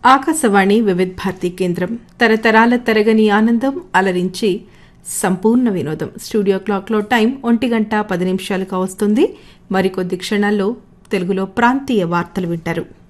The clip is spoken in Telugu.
ఆకాశవాణి వివిధ భారతి కేంద్రం తరతరాల తరగని ఆనందం అలరించి సంపూర్ణ వినోదం. స్టూడియో క్లాక్లో టైం 1:10 కావస్తుంది. మరికొద్ది క్షణాల్లో తెలుగులో ప్రాంతీయ వార్తలు వింటారు.